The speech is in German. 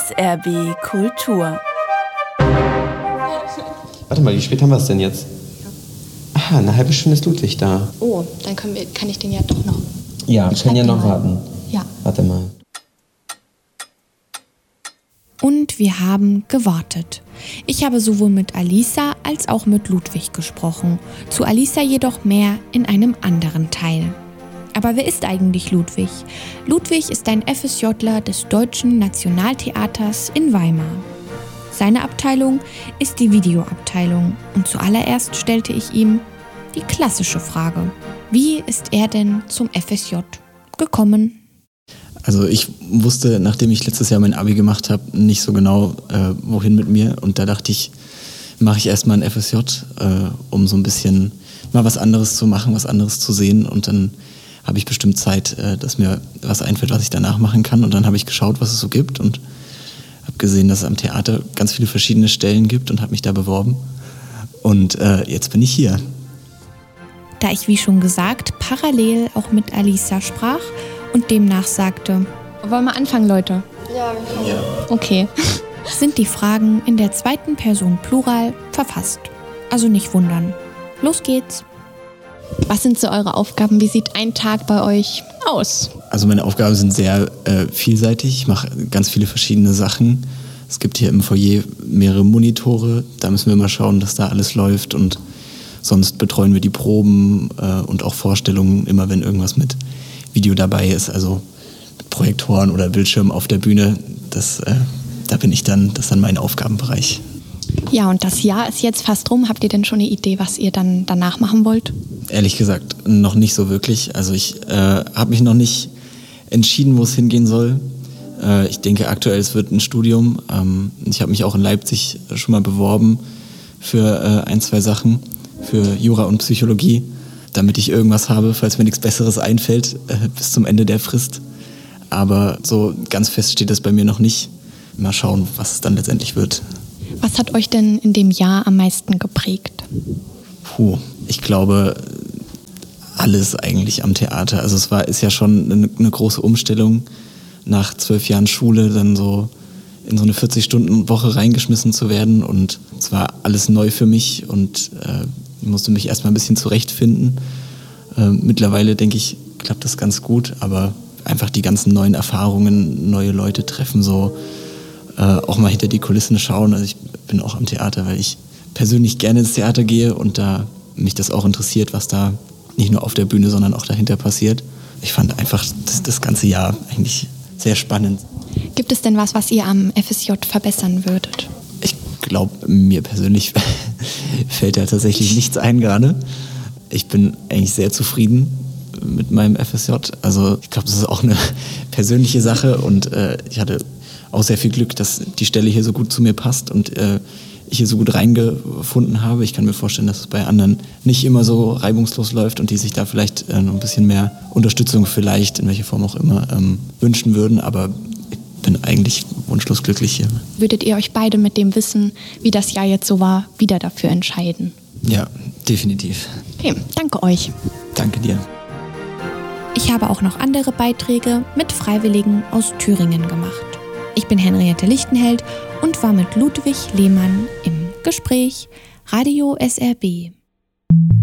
SRB Kultur. Warte mal, wie spät haben wir es denn jetzt? Ah, eine halbe Stunde ist Ludwig da. Oh, dann kann ich den ja doch noch. Ja, wir können ja noch warten. Ja. Warte mal. Und wir haben gewartet. Ich habe sowohl mit Alisa als auch mit Ludwig gesprochen. Zu Alisa jedoch mehr in einem anderen Teil. Aber wer ist eigentlich Ludwig? Ludwig ist ein FSJler des Deutschen Nationaltheaters in Weimar. Seine Abteilung ist die Videoabteilung. Und zuallererst stellte ich ihm die klassische Frage. Wie ist er denn zum FSJ gekommen? Also ich wusste, nachdem ich letztes Jahr mein Abi gemacht habe, nicht so genau, wohin mit mir. Und da dachte ich, mache ich erstmal ein FSJ, um so ein bisschen mal was anderes zu machen, was anderes zu sehen. Und dann habe ich bestimmt Zeit, dass mir was einfällt, was ich danach machen kann. Und dann habe ich geschaut, was es so gibt und habe gesehen, dass es am Theater ganz viele verschiedene Stellen gibt und habe mich da beworben. Und jetzt bin ich hier. Da ich, wie schon gesagt, parallel auch mit Alisa sprach und demnach sagte, Wollen wir anfangen, Leute? Ja. Okay. sind die Fragen in der zweiten Person Plural verfasst. Also nicht wundern. Los geht's. Was sind so eure Aufgaben? Wie sieht ein Tag bei euch aus? Also meine Aufgaben sind sehr vielseitig. Ich mache ganz viele verschiedene Sachen. Es gibt hier im Foyer mehrere Monitore. Da müssen wir mal schauen, dass da alles läuft. Und sonst betreuen wir die Proben und auch Vorstellungen, immer wenn irgendwas mit Video dabei ist. Also mit Projektoren oder Bildschirmen auf der Bühne. Da bin ich dann, das ist dann mein Aufgabenbereich. Ja, und das Jahr ist jetzt fast rum. Habt ihr denn schon eine Idee, was ihr dann danach machen wollt? Ehrlich gesagt, noch nicht so wirklich. Also ich habe mich noch nicht entschieden, wo es hingehen soll. Ich denke aktuell, es wird ein Studium. Ich habe mich auch in Leipzig schon mal beworben für 1, 2 Sachen, für Jura und Psychologie, damit ich irgendwas habe, falls mir nichts Besseres einfällt, bis zum Ende der Frist. Aber so ganz fest steht das bei mir noch nicht. Mal schauen, was es dann letztendlich wird. Was hat euch denn in dem Jahr am meisten geprägt? Ich glaube, alles eigentlich am Theater. Also ist ja schon eine große Umstellung, nach 12 Jahren Schule dann so in so eine 40-Stunden-Woche reingeschmissen zu werden. Und es war alles neu für mich und ich musste mich erstmal ein bisschen zurechtfinden. Mittlerweile, denke ich, klappt das ganz gut, aber einfach die ganzen neuen Erfahrungen, neue Leute treffen, so auch mal hinter die Kulissen schauen. Also ich bin auch am Theater, weil ich persönlich gerne ins Theater gehe und da mich das auch interessiert, was da nicht nur auf der Bühne, sondern auch dahinter passiert. Ich fand einfach das ganze Jahr eigentlich sehr spannend. Gibt es denn was ihr am FSJ verbessern würdet? Ich glaube, mir persönlich fällt da tatsächlich nichts ein gerade. Ich bin eigentlich sehr zufrieden mit meinem FSJ. Also ich glaube, das ist auch eine persönliche Sache und ich hatte auch sehr viel Glück, dass die Stelle hier so gut zu mir passt und ich hier so gut reingefunden habe. Ich kann mir vorstellen, dass es bei anderen nicht immer so reibungslos läuft und die sich da vielleicht noch ein bisschen mehr Unterstützung vielleicht, in welcher Form auch immer, wünschen würden. Aber ich bin eigentlich wunschlos glücklich hier. Würdet ihr euch beide mit dem Wissen, wie das Jahr jetzt so war, wieder dafür entscheiden? Ja, definitiv. Okay, danke euch. Danke dir. Ich habe auch noch andere Beiträge mit Freiwilligen aus Thüringen gemacht. Ich bin Henriette Lichtenheld und war mit Ludwig Lehmann im Gespräch. Radio SRB.